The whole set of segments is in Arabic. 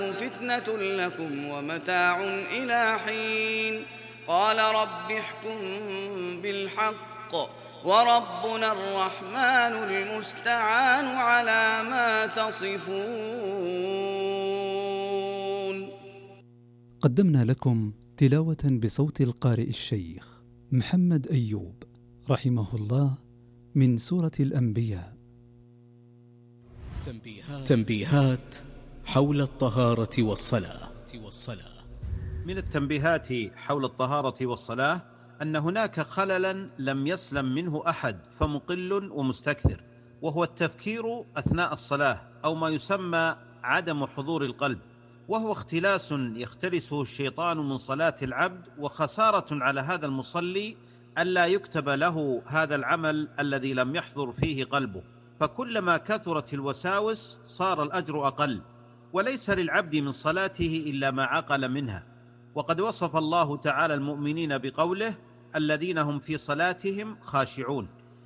فتنة لكم ومتاع إلى حين قال رب احكم بالحق وربنا الرحمن المستعان على ما تصفون. قدمنا لكم تلاوة بصوت القارئ الشيخ محمد أيوب رحمه الله من سورة الأنبياء. تنبيهات حول الطهارة والصلاة. من التنبيهات حول الطهارة والصلاة أن هناك خللا لم يسلم منه أحد فمقل ومستكثر، وهو التفكير أثناء الصلاة، أو ما يسمى عدم حضور القلب، وهو اختلاس يختلسه الشيطان من صلاة العبد، وخسارة على هذا المصلي ألا يكتب له هذا العمل الذي لم يحضر فيه قلبه. فكلما كثرت الوساوس صار الأجر أقل، وليس للعبد من صلاته إلا ما عقل منها. وقد وصف الله تعالى المؤمنين بقوله الذين هم في صلاتهم خاشعون.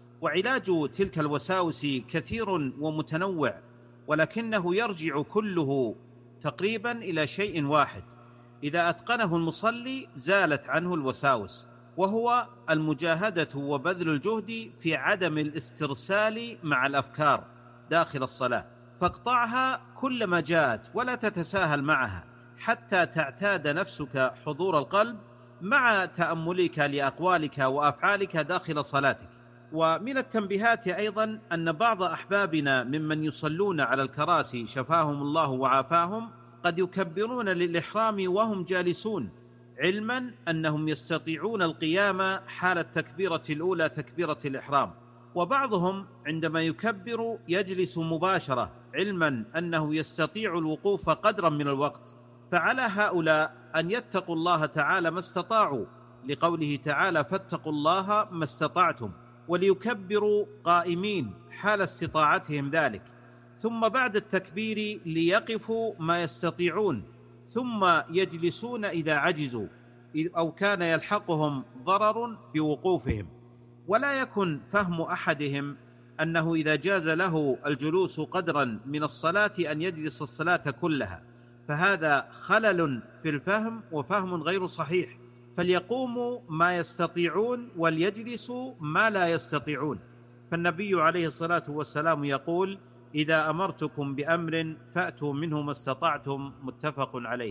وعلاج تلك الوساوس كثير ومتنوع، ولكنه يرجع كله تقريبا إلى شيء واحد: إذا أتقنه المصلي زالت عنه الوساوس، وهو المجاهدة وبذل الجهد في عدم الاسترسال مع الأفكار داخل الصلاة، فاقطعها كلما جاءت ولا تتساهل معها حتى تعتاد نفسك حضور القلب مع تأملك لأقوالك وأفعالك داخل صلاتك. ومن التنبيهات أيضا أن بعض أحبابنا ممن يصلون على الكراسي شفاهم الله وعافاهم قد يكبرون للإحرام وهم جالسون، علما أنهم يستطيعون القيام حال التكبيرة الأولى تكبيرة الإحرام، وبعضهم عندما يكبر يجلس مباشرة، علما أنه يستطيع الوقوف قدرا من الوقت. فعلى هؤلاء أن يتقوا الله تعالى ما استطاعوا، لقوله تعالى فاتقوا الله ما استطعتم، وليكبروا قائمين حال استطاعتهم ذلك، ثم بعد التكبير ليقفوا ما يستطيعون، ثم يجلسون إذا عجزوا أو كان يلحقهم ضرر بوقوفهم. ولا يكن فهم أحدهم أنه إذا جاز له الجلوس قدرا من الصلاة أن يجلس الصلاة كلها، فهذا خلل في الفهم وفهم غير صحيح. فليقوموا ما يستطيعون وليجلسوا ما لا يستطيعون. فالنبي عليه الصلاة والسلام يقول إذا أمرتكم بأمر فأتوا منه ما استطعتم، متفق عليه.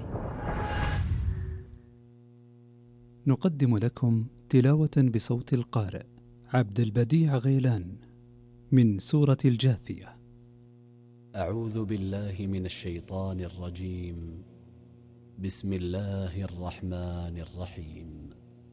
نقدم لكم تلاوة بصوت القارئ عبد البديع غيلان من سورة الجاثية. أعوذ بالله من الشيطان الرجيم. بسم الله الرحمن الرحيم.